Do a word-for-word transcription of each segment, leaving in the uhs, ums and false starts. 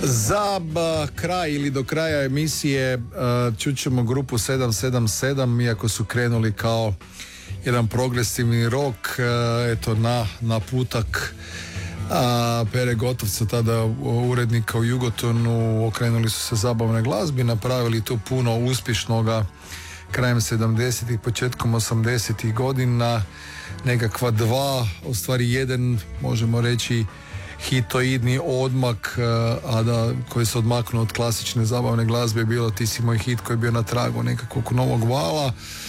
Za ba, kraj ili do kraja emisije uh, čućemo grupu sedam sedam sedam, iako su krenuli kao jedan progresivni rock, uh, eto na naputak a Pere Gotovca, tada urednika u Jugotonu, okrenuli su se zabavnoj glazbi, napravili tu puno uspješnoga krajem sedamdesetih, početkom osamdesetih godina, nekakva dva, u stvari jedan, možemo reći, hitoidni odmak, a da, koji se odmaknuo od klasične zabavne glazbe, je bilo Ti si moj hit, koji je bio na tragu nekakvog novog vala,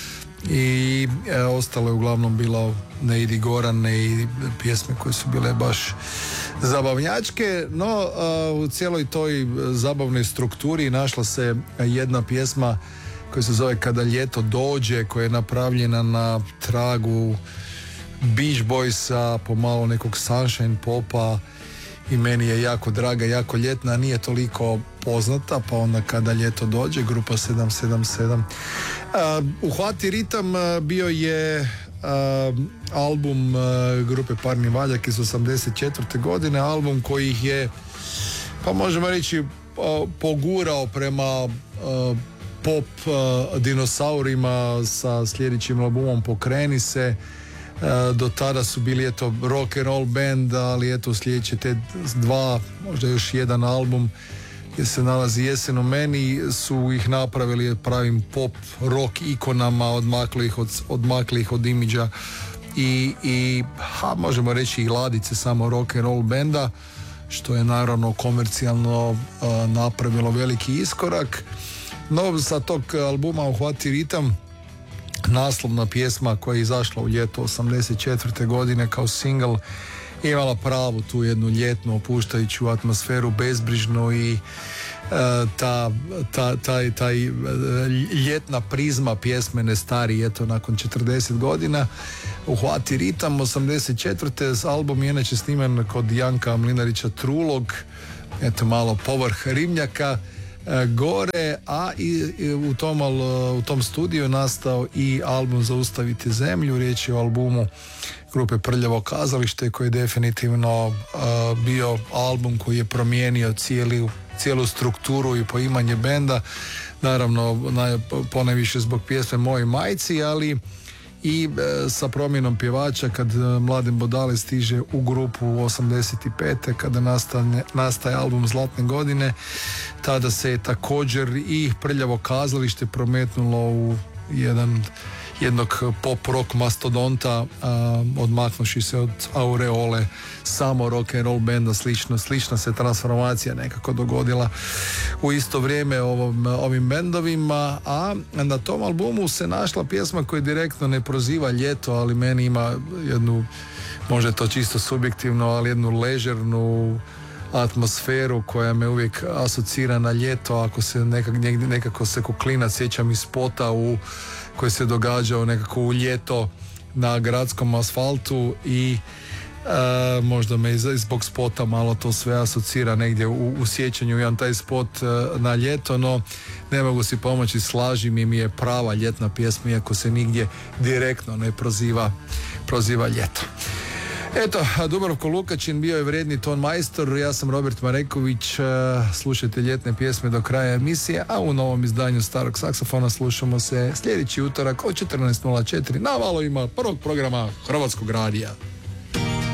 i e, ostalo je uglavnom bilo Ne idi Goran, ne i pjesme koje su bile baš zabavnjačke, no a, u cijeloj toj zabavnoj strukturi našla se jedna pjesma koja se zove Kada ljeto dođe, koja je napravljena na tragu Beach Boysa, pomalo nekog sunshine popa, i meni je jako draga, jako ljetna, nije toliko poznata, pa onda Kada ljeto dođe, grupa sedam sedam sedam. Uh, Uhvati ritam uh, bio je uh, album uh, grupe Parni Valjak iz osamdeset četvrte godine, album koji ih je, pa možemo reći, uh, pogurao prema uh, pop uh, dinosaurima sa sljedećim albumom Pokreni se. Uh, do tada su bili eto rock and roll band, ali eto sljedeće te dva, možda još jedan album gdje se nalazi Jesen u meni, su ih napravili pravim pop rock ikonama, odmakli ih od, odmakli ih od imidža i, i ha, možemo reći i ladice samo rock and roll benda, što je naravno komercijalno uh, napravilo veliki iskorak. No, sa tog albuma Uhvati ritam, naslovna pjesma koja je izašla u ljeto osamdeset četvrte godine kao single, imala pravu tu jednu ljetnu opuštajuću atmosferu, bezbrižnu, i uh, ta, ta, taj, taj uh, ljetna prizma pjesme ne stari, eto nakon četrdeset godina. Uhvati ritam osamdeset četvrte album je inače sniman kod Janka Mlinarića Trulog, eto malo povrh ribnjaka gore, a i, i u, tom, u tom studiju je nastao i album Zaustavite zemlju. Riječ je o albumu grupe Prljavo kazalište, koji je definitivno uh, bio album koji je promijenio cijeli, cijelu strukturu i poimanje benda, naravno naj, ponajviše zbog pjesme Moj majci, ali i e, sa promjenom pjevača, kad e, Mladen Bodale stiže u grupu u osamdeset pete kada nastane, nastaje album Zlatne godine, tada se je također i Prljavo kazalište prometnulo u jedan jednog pop rock mastodonta, a, odmaknuši se od aureole samo rock and roll benda. Slično, slična se transformacija nekako dogodila u isto vrijeme ovom, ovim bendovima, a na tom albumu se našla pjesma koja direktno ne proziva ljeto, ali meni ima jednu, možda je to čisto subjektivno, ali jednu ležernu atmosferu koja me uvijek asocira na ljeto. Ako se nekak, nekako se kuklina sjećam iz spota u koji se događao nekako u ljeto na gradskom asfaltu, i e, možda me zbog spota malo to sve asocira negdje u, u sjećanju jedan taj spot e, na ljeto, no ne mogu si pomoći, slaži mi mi je prava ljetna pjesma, iako se nigdje direktno ne proziva, proziva ljeto. Eto, Dubravko Lukačin bio je vredni ton majstor, ja sam Robert Mareković, slušajte ljetne pjesme do kraja emisije, a u novom izdanju Starog saksofona slušamo se sljedeći utorak od četrnaest nula četiri na valovima prvog programa Hrvatskog radija.